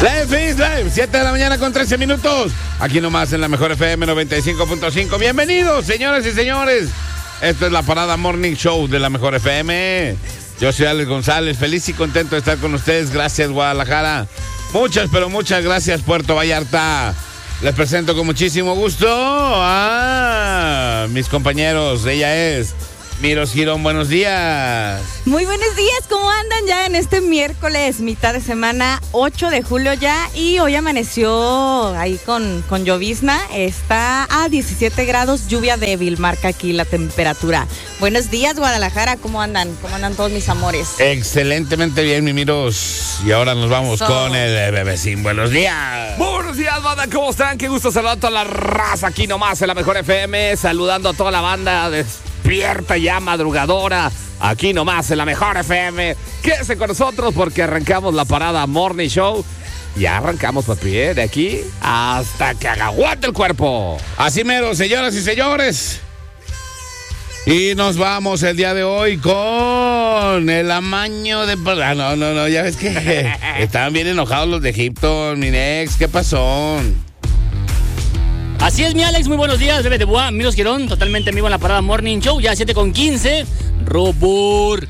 Live is Live, 7 de la mañana con 13 minutos. Aquí nomás en la mejor FM 95.5. Bienvenidos, señoras y señores. Esta es la Parada Morning Show de la mejor FM. Yo soy Alex González, feliz y contento de estar con ustedes. Gracias, Guadalajara. Muchas, pero muchas gracias, Puerto Vallarta. Les presento con muchísimo gusto a mis compañeros. Ella es Miros Girón, buenos días. Muy buenos días, ¿cómo andan ya en este miércoles, mitad de semana, 8 de julio ya? Y hoy amaneció ahí con llovizna, está a 17 grados, lluvia débil, marca aquí la temperatura. Buenos días, Guadalajara, ¿cómo andan? ¿Cómo andan todos mis amores? Excelentemente bien, mi Miros. Y ahora nos vamos con el bebecín, buenos días. Buenos días, banda, ¿cómo están? Qué gusto saludar a toda la raza aquí nomás en la mejor FM, saludando a toda la banda despierta ya, madrugadora, aquí nomás en la mejor FM. Quédese con nosotros porque arrancamos la Parada Morning Show. Ya arrancamos, papi, de aquí hasta que aguante el cuerpo. Así mero, señoras y señores. Y nos vamos el día de hoy con el amaño de... No, ya ves que estaban bien enojados los de Egipto, mi nex, ¿qué pasó? Así es, mi Alex, muy buenos días, bebé de Boa, Miros Girón, totalmente en vivo en la Parada Morning Show, ya 7:15. Robor.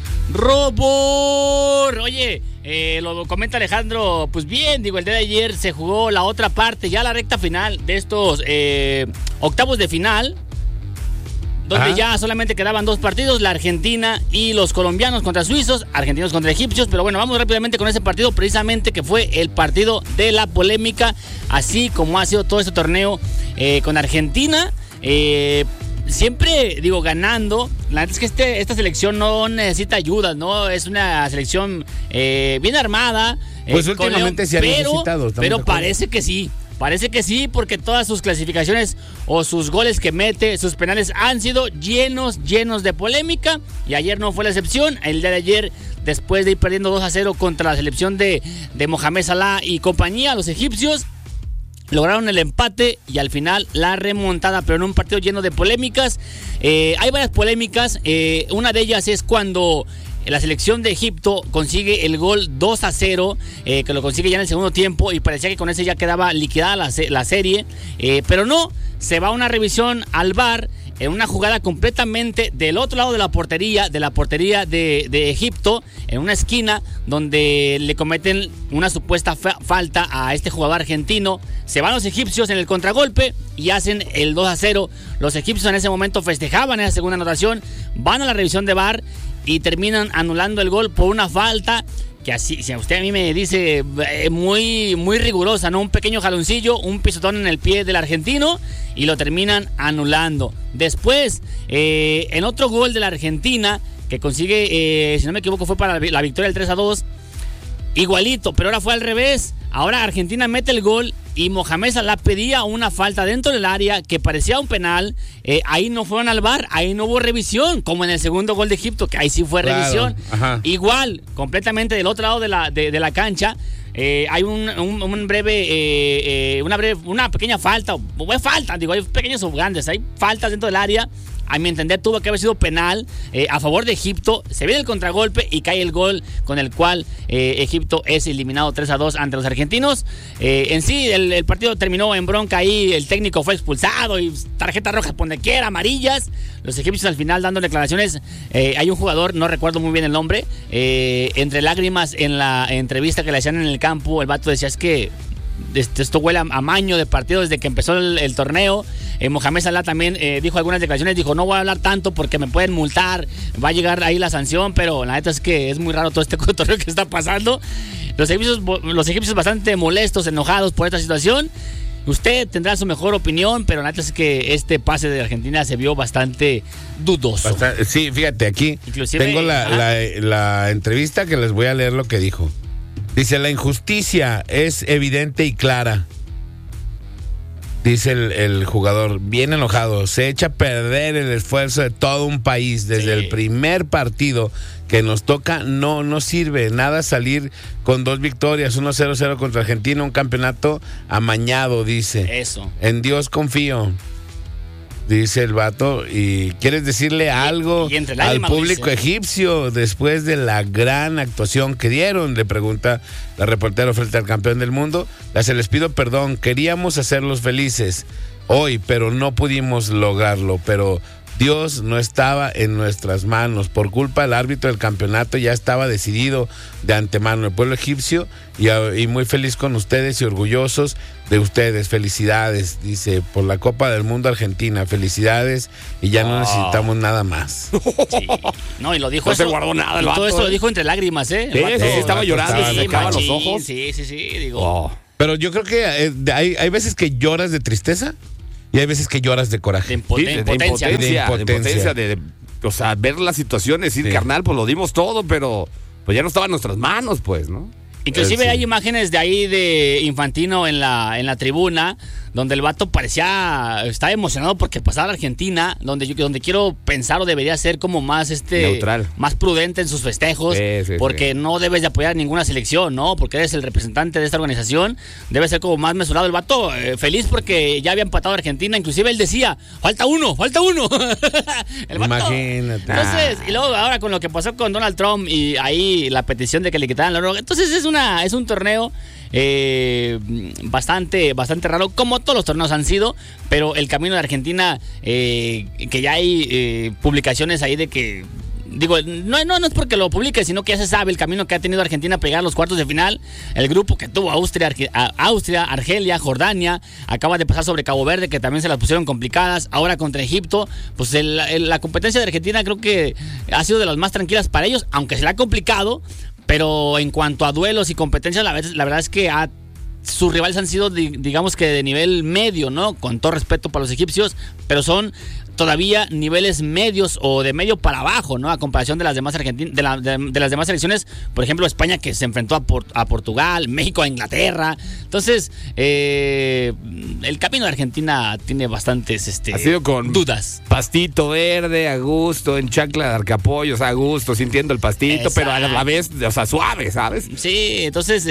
Oye, lo comenta Alejandro, pues bien, digo, el día de ayer se jugó la otra parte, ya la recta final de estos octavos de final, donde ya solamente quedaban dos partidos, la Argentina y los colombianos contra suizos, argentinos contra egipcios. Pero bueno, vamos rápidamente con ese partido, precisamente que fue el partido de la polémica, así como ha sido todo este torneo con Argentina. Siempre, digo, ganando. La verdad es que esta selección no necesita ayuda, ¿no? Es una selección bien armada. Pues últimamente se ha necesitado. Pero parece que sí. Parece que sí, porque todas sus clasificaciones o sus goles que mete, sus penales han sido llenos de polémica. Y ayer no fue la excepción. El día de ayer, después de ir perdiendo 2-0 contra la selección de Mohamed Salah y compañía, los egipcios lograron el empate y al final la remontada, pero en un partido lleno de polémicas. Hay varias polémicas. Una de ellas es cuando la selección de Egipto consigue el gol 2-0, que lo consigue ya en el segundo tiempo y parecía que con ese ya quedaba liquidada la serie, pero no, se va a una revisión al VAR en una jugada completamente del otro lado de la portería de Egipto, en una esquina donde le cometen una supuesta falta a este jugador argentino. Se van los egipcios en el contragolpe y hacen el 2-0. Los egipcios en ese momento festejaban esa segunda anotación, van a la revisión de VAR y terminan anulando el gol por una falta que, así, si usted a mí me dice, muy, muy rigurosa, ¿no? Un pequeño jaloncillo, un pisotón en el pie del argentino y lo terminan anulando. Después, en otro gol de la Argentina que consigue, si no me equivoco, fue para la victoria del 3-2, igualito, pero ahora fue al revés. Ahora Argentina mete el gol y Mohamed Salah pedía una falta dentro del área que parecía un penal. Ahí no fueron al VAR, ahí no hubo revisión, como en el segundo gol de Egipto, que ahí sí fue revisión. Ajá. Igual, completamente del otro lado de la cancha. Hay una pequeña falta, hay pequeños o grandes, hay faltas dentro del área. A mi entender tuvo que haber sido penal a favor de Egipto. Se viene el contragolpe y cae el gol con el cual Egipto es eliminado 3-2 ante los argentinos. En sí el partido terminó en bronca ahí, el técnico fue expulsado y tarjeta roja por donde quiera, amarillas. Los egipcios al final dando declaraciones. Hay un jugador, no recuerdo muy bien el nombre, entre lágrimas en la entrevista que le hacían en el campo, el vato decía, es que esto huele a maño de partido desde que empezó el torneo. Mohamed Salah también dijo algunas declaraciones, dijo, no voy a hablar tanto porque me pueden multar, va a llegar ahí la sanción, pero la neta es que es muy raro todo este torneo que está pasando. Los egipcios bastante molestos, enojados por esta situación. Usted tendrá su mejor opinión, pero la neta es que este pase de Argentina se vio bastante dudoso. Sí, fíjate, aquí inclusive, tengo la entrevista que les voy a leer lo que dijo. Dice, la injusticia es evidente y clara. Dice el jugador, bien enojado, se echa a perder el esfuerzo de todo un país. Desde el primer partido que nos toca, no sirve nada salir con 2 victorias, 1-0-0 contra Argentina, un campeonato amañado, dice. Eso. En Dios confío. dice el vato, y ¿quieres decirle algo y entre al lágrimas lo público dice. egipcio después de la gran actuación que dieron? Le pregunta la reportera frente al campeón del mundo. Les pido perdón, queríamos hacerlos felices hoy, pero no pudimos lograrlo, pero Dios no estaba en nuestras manos. Por culpa del árbitro del campeonato ya estaba decidido de antemano. El pueblo egipcio y muy feliz con ustedes y orgullosos de ustedes. Felicidades, dice, por la Copa del Mundo Argentina. Felicidades y ya no necesitamos nada más. Sí. No, y lo dijo No se eso, guardó nada el y todo vato, eso lo dijo entre lágrimas, ¿eh? Sí, El vato- sí, estaba el vato llorando, estaba se de secaban los machín, ojos. Sí, digo. Oh. Pero yo creo que hay veces que lloras de tristeza y hay veces que lloras de De coraje. impotencia, ¿no? De impotencia. O sea, ver la situación, decir, Sí. carnal, pues lo dimos todo, pero pues ya no estaba en nuestras manos, pues, ¿no? Inclusive Sí. hay imágenes de ahí de Infantino en la tribuna, donde el vato estaba emocionado porque pasaba a la Argentina, donde quiero pensar o debería ser como más Neutral. más prudente en sus festejos, Sí, porque sí. no debes de apoyar ninguna selección, ¿no? Porque eres el representante de esta organización, debe ser como más mesurado. El vato feliz porque ya había empatado a Argentina, inclusive él decía, falta uno. El vato- Imagínate. Entonces, y luego ahora con lo que pasó con Donald Trump y ahí la petición de que le quitaran la droga, entonces es un torneo bastante raro, como todos los torneos han sido, pero el camino de Argentina, que ya hay publicaciones ahí de que, digo, no es porque lo publique, sino que ya se sabe el camino que ha tenido Argentina para llegar a los cuartos de final. El grupo que tuvo Austria, Argelia, Jordania, acaba de pasar sobre Cabo Verde, que también se las pusieron complicadas. Ahora contra Egipto, pues la competencia de Argentina creo que ha sido de las más tranquilas para ellos, aunque se le ha complicado, pero en cuanto a duelos y competencias, la verdad es que sus rivales han sido, digamos que de nivel medio, ¿no? Con todo respeto para los egipcios, pero son todavía niveles medios o de medio para abajo, ¿no? A comparación de las demás de las demás selecciones, por ejemplo, España, que se enfrentó a Portugal, México a Inglaterra. Entonces, el camino de Argentina tiene bastantes Ha sido con dudas. Pastito verde, a gusto, en chancla de arcapollos, a gusto, sintiendo el pastito, Exacto. pero a la vez, o sea, suave, ¿sabes? Sí, entonces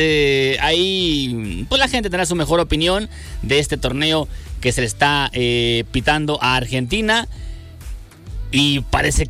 ahí pues la gente tendrá su mejor opinión de este torneo que se le está pitando a Argentina, y parece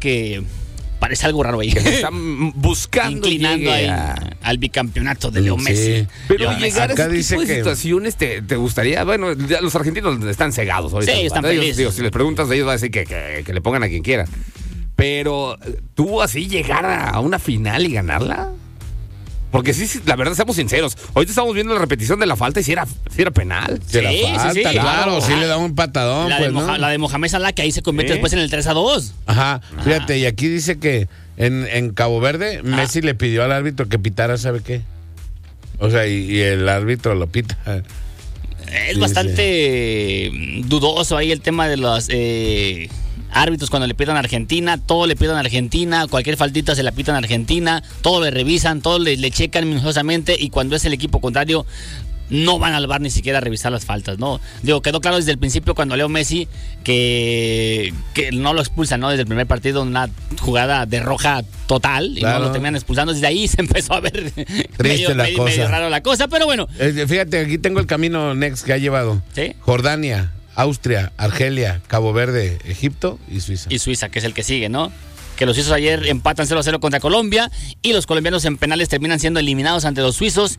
algo raro ahí. Que se están buscando Inclinando llegue ahí al bicampeonato de Leo Sí. Messi. Pero Leo Messi. llegar a Acá ese dice tipo de que- situaciones te gustaría. Bueno, ya los argentinos están cegados ahorita. Sí, están Ellos, felices. digo, si les preguntas a ellos, va a decir que le pongan a quien quieran. Pero tú así llegar a una final y ganarla. Porque sí, la verdad, seamos sinceros. Ahorita estamos viendo la repetición de la falta y si era penal. Se la Sí, sí, falta, sí. claro, sí Ah, le da un patadón, La, pues, de ¿no? la de Mohamed Salah, que ahí se convierte Sí. después en el 3-2. Ajá, fíjate, y aquí dice que en Cabo Verde, Messi le pidió al árbitro que pitara, ¿sabe qué? O sea, y el árbitro lo pita. Es Sí, bastante dudoso ahí el tema de los árbitros cuando le pitan a Argentina. Todo le pitan a Argentina, cualquier faltita se la pitan a Argentina, todo le revisan, todo le checan minuciosamente, y cuando es el equipo contrario no van al VAR ni siquiera a revisar las faltas, ¿no? Digo, quedó claro desde el principio cuando Leo Messi que no lo expulsan, ¿no? Desde el primer partido, una jugada de roja total, y Claro. no lo terminan expulsando. Desde ahí se empezó a ver Triste la cosa. medio raro la cosa, pero bueno. Fíjate, aquí tengo el camino next que ha llevado. ¿Sí? Jordania, Austria, Argelia, Cabo Verde, Egipto y Suiza. Y Suiza, que es el que sigue, ¿no? Que los suizos ayer empatan 0-0 contra Colombia, y los colombianos en penales terminan siendo eliminados ante los suizos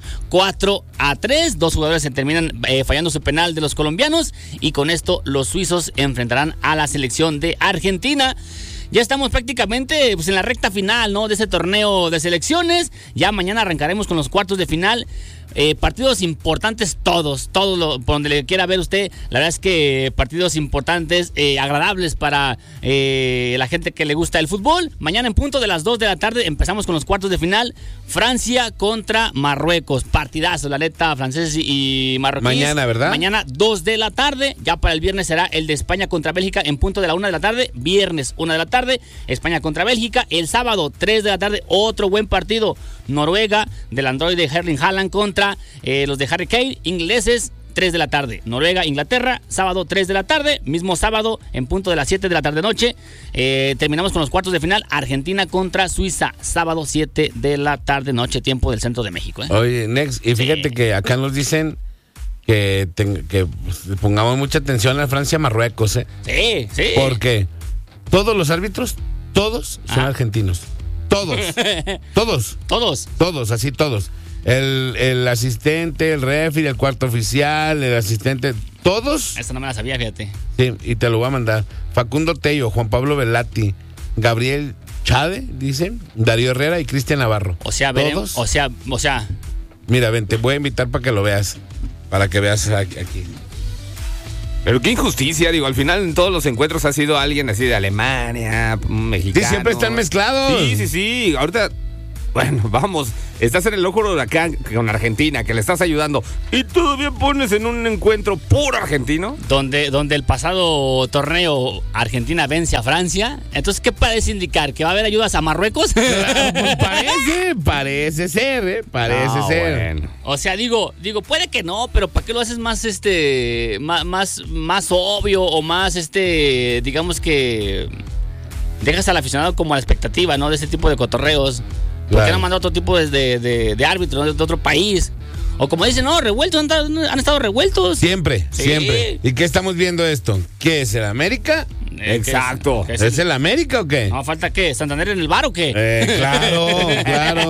4-3. Dos jugadores se terminan fallando su penal de los colombianos, y con esto los suizos enfrentarán a la selección de Argentina. Ya estamos prácticamente pues, en la recta final, ¿no? De ese torneo de selecciones. Ya mañana arrancaremos con los cuartos de final. Partidos importantes todos, por donde le quiera ver usted. La verdad es que partidos importantes, agradables para la gente que le gusta el fútbol. Mañana en punto de las 2 de la tarde empezamos con los cuartos de final. Francia contra Marruecos. Partidazo, la neta, franceses y marroquíes. Mañana, ¿verdad? Mañana 2 de la tarde. Ya para el viernes será el de España contra Bélgica en punto de la 1 de la tarde. Viernes 1 de la tarde, España contra Bélgica. El sábado 3 de la tarde, otro buen partido. Noruega, del androide Erling Haaland contra los de Harry Kane, ingleses. 3 de la tarde, Noruega, Inglaterra, sábado 3 de la tarde, mismo sábado en punto de las 7 de la tarde noche, terminamos con los cuartos de final, Argentina contra Suiza, sábado 7 de la tarde noche, tiempo del centro de México. Oye, next, y fíjate que acá nos dicen que pongamos mucha atención a Francia-Marruecos, ¿eh? Sí, sí. Porque todos los árbitros, todos son argentinos. Todos. Todos, así todos. El asistente, el referee, el cuarto oficial, el asistente, todos. Esa no me la sabía, fíjate. Sí, y te lo voy a mandar. Facundo Tello, Juan Pablo Velati, Gabriel Chade, dicen, Darío Herrera y Cristian Navarro. O sea, veremos, o sea. Mira, ven, te voy a invitar para que lo veas. Para que veas aquí. Pero qué injusticia, digo, al final en todos los encuentros ha sido alguien así de Alemania, un mexicano. Sí, siempre están mezclados. Sí, ahorita, bueno, vamos, estás en el ojo de huracán con Argentina, que le estás ayudando, y todavía pones en un encuentro puro argentino. Donde el pasado torneo Argentina vence a Francia, entonces, ¿qué parece indicar? ¿Que va a haber ayudas a Marruecos? Claro, pues parece ser, parece ser. Bueno. O sea, digo, puede que no, pero ¿para qué lo haces más más obvio o más digamos que dejas al aficionado como a la expectativa, ¿no? De ese tipo de cotorreos. ¿Por qué no mandar otro tipo de árbitro, de otro país? O como dicen, no, revueltos, han estado revueltos. Siempre. Sí. ¿Y qué estamos viendo esto? ¿Qué es el América? Exacto. ¿Qué ¿Es el América o qué? No, falta qué, ¿Santander en el bar o qué? Claro.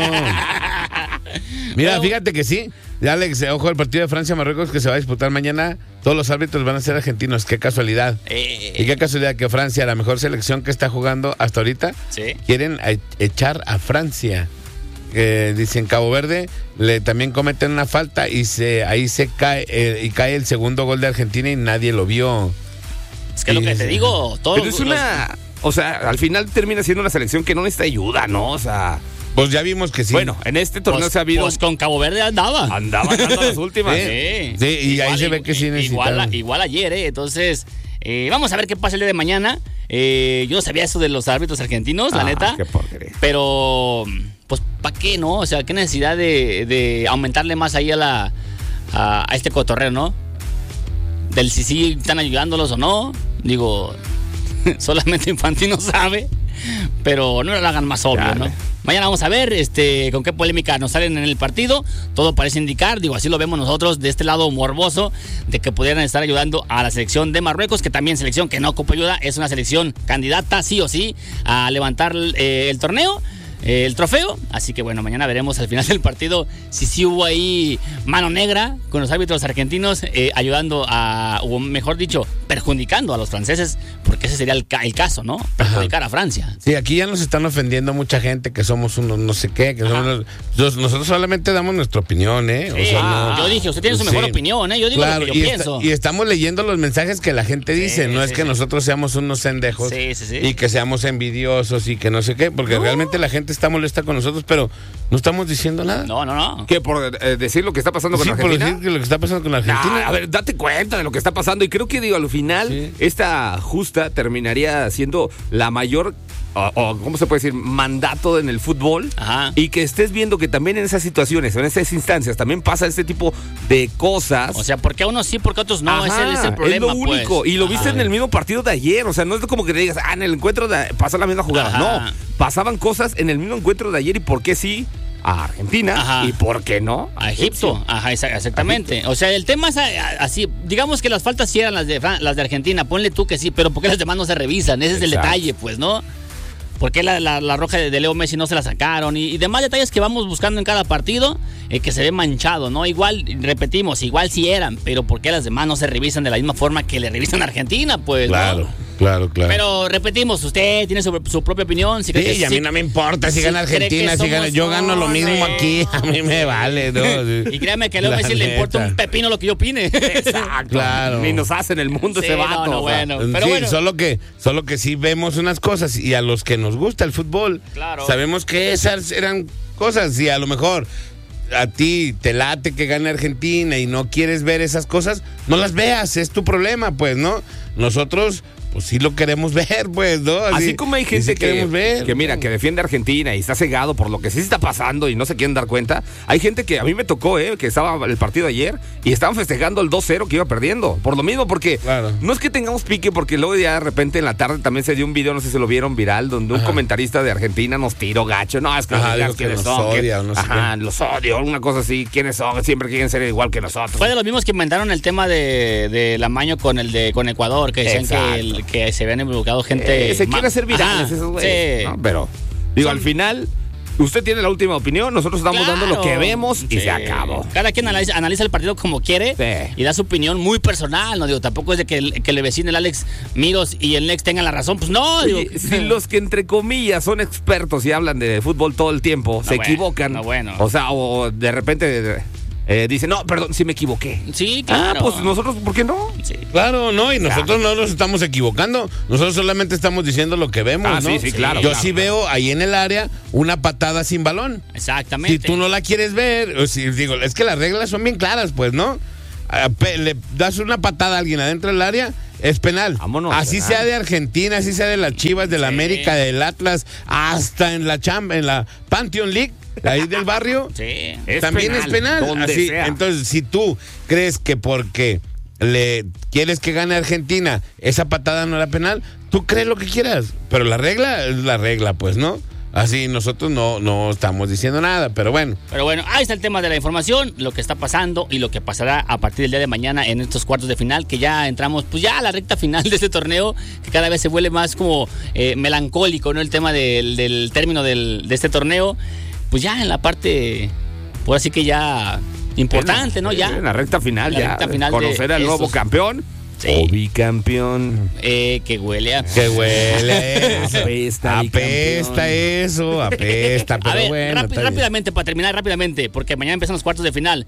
Mira, fíjate que sí. Ya ojo al partido de Francia-Marruecos que se va a disputar mañana. Todos los árbitros van a ser argentinos. Qué casualidad. Y qué casualidad que Francia, la mejor selección que está jugando hasta ahorita, ¿sí? Quieren echar a Francia. Dicen Cabo Verde también cometen una falta y ahí se cae y cae el segundo gol de Argentina y nadie lo vio. Es que lo que te digo, todos. Pero es o sea, al final termina siendo una selección que no necesita ayuda, ¿no? O sea, pues ya vimos que sí. Bueno, en este torneo se ha habido. Pues con Cabo Verde andaba dando las últimas. Sí, y ahí se ve que sí necesitaron. Igual ayer, entonces, vamos a ver qué pasa el día de mañana. Yo no sabía eso de los árbitros argentinos, la neta. Qué porquería. Pero, pues, ¿para qué, no? O sea, qué necesidad de aumentarle más ahí a este cotorreo, ¿no? Del si sí están ayudándolos o no. Digo, solamente Infantino sabe. Pero no lo hagan más obvio, Dale. ¿no? Mañana vamos a ver con qué polémica nos salen en el partido. Todo parece indicar, digo, así lo vemos nosotros de este lado morboso, de que pudieran estar ayudando a la selección de Marruecos, que también selección que no ocupa ayuda, es una selección candidata sí o sí a levantar el torneo, el trofeo. Así que bueno, mañana veremos al final del partido si sí hubo ahí mano negra con los árbitros argentinos ayudando o mejor dicho, perjudicando a los franceses, porque ese sería el caso, ¿no? Perjudicar a Francia. Sí, aquí ya nos están ofendiendo mucha gente que somos unos no sé qué, que somos nosotros solamente damos nuestra opinión, ¿eh? Sí, o sea, yo dije, usted tiene su mejor opinión, ¿eh? Yo digo lo que yo pienso. Y estamos leyendo los mensajes que la gente dice, no es que sí. nosotros seamos unos pendejos y que seamos envidiosos y que no sé qué, porque realmente la gente está molesta con nosotros, pero no estamos diciendo nada. No. ¿Qué? ¿Por decir lo que está pasando con Argentina? Por decir lo que está pasando con Argentina. A ver, date cuenta de lo que está pasando. Y creo que, digo, al final, esta justa terminaría siendo la mayor, ¿cómo se puede decir? Mandato en el fútbol. Ajá. Y que estés viendo que también en esas situaciones, en esas instancias, también pasa este tipo de cosas. O sea, ¿por qué a unos sí, por qué a otros no? Ajá, Es el problema, es lo único. pues. Y lo viste en el mismo partido de ayer. O sea, no es como que te digas, en el encuentro pasó la misma jugada. Ajá. No, pasaban cosas en el mismo encuentro de ayer. ¿Y por qué sí? A Argentina. Ajá. ¿Y por qué no? A Egipto. Ajá, exactamente. O sea, el tema es así. Digamos que las faltas sí eran las de Argentina. Ponle tú que sí, pero ¿por qué las demás no se revisan? Ese es el detalle, pues, ¿no? ¿Por qué la roja de Leo Messi no se la sacaron? Y demás detalles que vamos buscando en cada partido que se ve manchado, ¿no? Igual, repetimos, igual sí eran, pero ¿por qué las demás no se revisan de la misma forma que le revisan a Argentina? Pues, Claro. ¿no? Claro. Pero repetimos, usted tiene su propia opinión. Sí, y a mí no me importa si gana Argentina, si gana. Yo gano lo mismo aquí, a mí me vale, ¿no? Y créame que a Leo Messi le importa un pepino lo que yo opine. Exacto. Claro. Ni nos hacen el mundo ese vato. No, o sea. bueno. Pero sí, bueno. solo que sí vemos unas cosas y a los que nos gusta el fútbol, Claro. sabemos que esas eran cosas y a lo mejor a ti te late que gane Argentina y no quieres ver esas cosas, no las veas, es tu problema, pues, ¿no? Nosotros pues sí lo queremos ver, pues, ¿no? Así como hay gente sí queremos ver. que mira, que defiende a Argentina y está cegado por lo que sí está pasando y no se quieren dar cuenta. Hay gente que a mí me tocó, que estaba el partido ayer y estaban festejando el 2-0 que iba perdiendo. Por lo mismo, porque no es que tengamos pique, porque luego ya de repente en la tarde también se dio un video, no sé si lo vieron viral, donde un comentarista de Argentina nos tiró gacho. No, es que digo que nos odia, no sé qué. Los odio, una cosa así. ¿Quiénes son? Siempre quieren ser igual que nosotros. Fue de los mismos que inventaron el tema de Amaño con Ecuador, que decían que se habían involucrado gente. Se quiere hacer virales esos güeyes. Sí. ¿No? Pero, al final, usted tiene la última opinión, nosotros estamos dando lo que vemos y se acabó. Cada quien analiza el partido como quiere y da su opinión muy personal. No digo, tampoco es de que el vecino, el Alex Miros y el Nex tengan la razón. Pues no, Oye, si los que entre comillas son expertos y hablan de fútbol todo el tiempo se equivocan. O sea, o de repente dicen, no, perdón, sí me equivoqué. Sí, claro. Pues nosotros, ¿por qué no? Sí. Claro, no, y nosotros no nos estamos equivocando. Nosotros solamente estamos diciendo lo que vemos, ¿no? Sí, claro. Yo sí veo ahí en el área una patada sin balón. Exactamente. Si tú no la quieres ver, o si, digo, es que las reglas son bien claras, pues, ¿no? Le das una patada a alguien adentro del área, es penal. Vámonos, así penal. sea de Argentina, así sea de las Chivas, de la América, del Atlas, hasta en la Pantheon League, ahí del barrio. Sí. También es penal. Así, entonces, si tú crees que porque le quieres que gane Argentina, esa patada no era penal, tú crees lo que quieras. Pero la regla es la regla, pues, ¿no? Así nosotros no estamos diciendo nada, pero bueno. Pero bueno, ahí está el tema de la información, lo que está pasando y lo que pasará a partir del día de mañana en estos cuartos de final, que ya entramos pues ya a la recta final de este torneo, que cada vez se vuelve más como melancólico, ¿no? El tema del término de este torneo, pues ya en la parte, por así que ya importante, ¿no? Ya en la recta final, recta final conocer al nuevo campeón. Sí. O bicampeón. Que huele a... Que huele eso. Apesta eso, apesta, pero a ver, bueno. rápidamente, para terminar rápidamente, porque mañana empiezan los cuartos de final.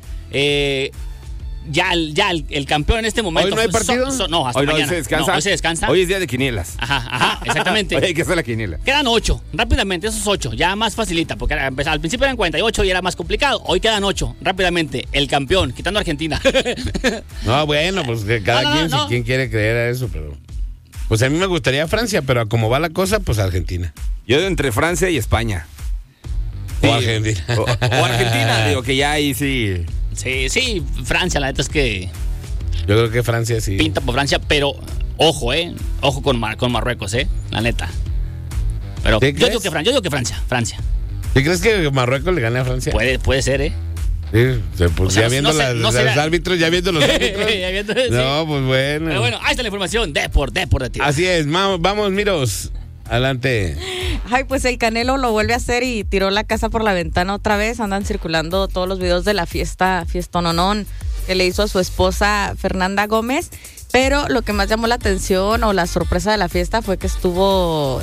Ya el campeón en este momento. ¿Hoy no hay partido? No, hasta hoy mañana. No, hoy se descansa. Hoy es día de quinielas. Ajá, exactamente. Hoy hay que hacer la quiniela. Quedan 8, rápidamente, esos 8, ya más facilita, porque al principio eran 48 y era más complicado. Hoy quedan 8, rápidamente. El campeón, quitando a Argentina. No, bueno, pues que cada si quien quiere creer a eso, pero... Pues a mí me gustaría Francia, pero a como va la cosa, pues Argentina. Yo entre Francia y España. O Argentina. O Argentina, digo que ya ahí sí... Sí, Francia, la neta es que... Yo creo que Francia sí. Pinta por Francia, pero ojo, ojo con Marruecos, la neta. Pero yo digo que Francia. ¿Sí crees que Marruecos le gane a Francia? Puede ser, Sí, pues o sea, ya viendo los árbitros, ya viendo los árbitros. No, pues bueno. Pero bueno, ahí está la información. Depor de ti. Así es, vamos, Miros. Adelante. Ay, pues el Canelo lo vuelve a hacer y tiró la casa por la ventana otra vez. Andan circulando todos los videos de la fiestononón que le hizo a su esposa Fernanda Gómez. Pero lo que más llamó la atención o la sorpresa de la fiesta fue que estuvo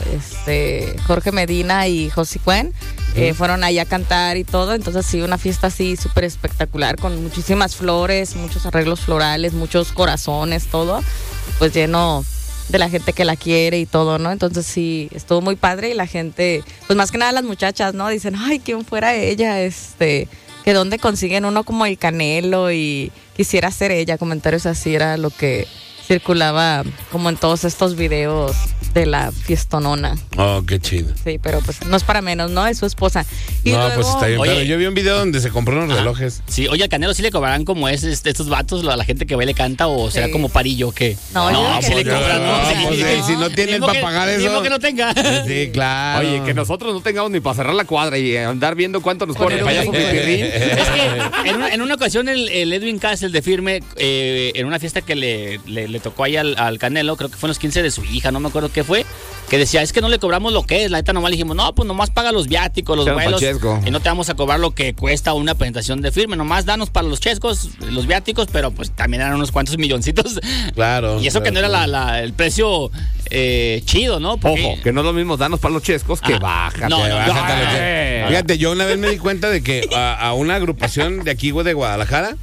Jorge Medina y José Cuen. Fueron ahí a cantar y todo. Entonces sí, una fiesta así súper espectacular con muchísimas flores, muchos arreglos florales, muchos corazones, todo. Pues lleno de la gente que la quiere y todo, ¿no? Entonces sí, estuvo muy padre y la gente, pues más que nada las muchachas, ¿no? Dicen, ay, ¿quién fuera ella? Que dónde consiguen uno como el Canelo y quisiera ser ella. Comentarios así era lo que circulaba como en todos estos videos de la fiestonona. Oh, qué chido. Sí, pero pues no es para menos, ¿no? Es su esposa. Y no, luego, pues está bien. Oye, pero yo vi un video donde se compró unos relojes. Sí, oye, al Canelo sí le cobrarán como estos vatos a la gente que ve le canta o será como parillo que... No, sí le cobran, ¿no? Pues, si no tienen para pagar eso. Mismo que no tenga. Sí, claro. Oye, que nosotros no tengamos ni para cerrar la cuadra y andar viendo cuánto nos pone el payaso Pipirrín. Es que en una ocasión el Edwin Cass, el de Firme, en una fiesta que le tocó ahí al Canelo, creo que fue en los 15 de su hija, no me acuerdo qué fue, que decía, es que no le cobramos lo que es, la neta nomás le dijimos, no, pues nomás paga los viáticos, los vuelos, y no te vamos a cobrar lo que cuesta una presentación de Firme, nomás danos para los chescos, los viáticos, pero pues también eran unos cuantos milloncitos. Claro. Y eso claro, que no era el precio chido, ¿no? Porque... Ojo, que no es lo mismo danos para los chescos que bájate. No, Fíjate, yo una vez me di cuenta de que a una agrupación de aquí de Guadalajara,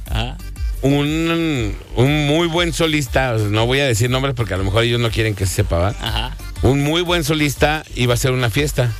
un muy buen solista, no voy a decir nombres porque a lo mejor ellos no quieren que se sepa, ¿va? Ajá. Un muy buen solista iba a hacer una fiesta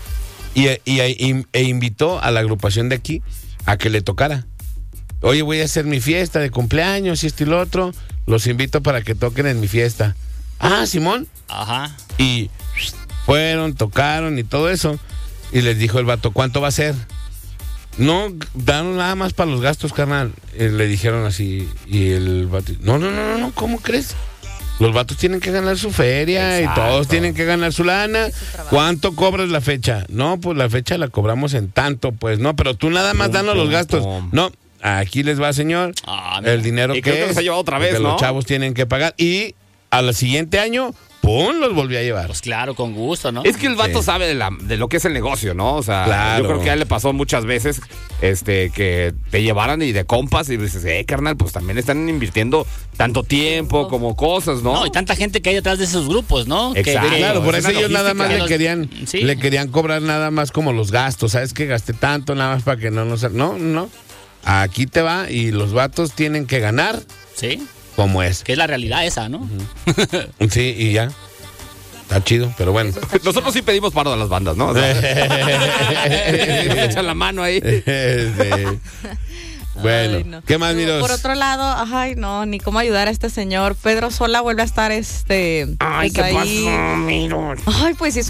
e invitó a la agrupación de aquí a que le tocara. Oye, voy a hacer mi fiesta de cumpleaños y esto y lo otro, los invito para que toquen en mi fiesta. Ah, Simón. Ajá. Y fueron, tocaron y todo eso. Y les dijo el vato, ¿cuánto va a ser? No, dan nada más para los gastos, carnal. Le dijeron así. Y el vato, no, ¿cómo crees? Los vatos tienen que ganar su feria. Exacto. Y todos tienen que ganar su lana. ¿Cuánto cobras la fecha? No, pues la fecha la cobramos en tanto, pues no, pero tú nada más danos los gastos. No, aquí les va, señor, el dinero y que creo que es, se ha llevado otra vez, porque ¿no? los chavos tienen que pagar. Y al siguiente año, ¡pum!, los volví a llevar. Pues claro, con gusto, ¿no? Es que el vato Sí. sabe de lo que es el negocio, ¿no? O sea, Claro. yo creo que a él le pasó muchas veces que te llevaran y de compas y dices, carnal, pues también están invirtiendo tanto tiempo como cosas, ¿no? No, y tanta gente que hay detrás de esos grupos, ¿no? Exacto. Claro, por es eso una ellos nada más logística. le querían cobrar nada más como los gastos. ¿Sabes que gasté tanto nada más para que no nos... No. Aquí te va y los vatos tienen que ganar Sí, como es. que es la realidad esa, ¿no? Sí, y ya. Está chido, pero bueno. Nosotros sí pedimos paro a las bandas, ¿no? O sea, nos echan la mano ahí. Bueno, Ay, no. ¿qué más, Miros? Por otro lado, ay, no, ni cómo ayudar a este señor. Pedro Sola vuelve a estar Ay, pues ¿qué ahí. pasó, Miros? Ay, pues hizo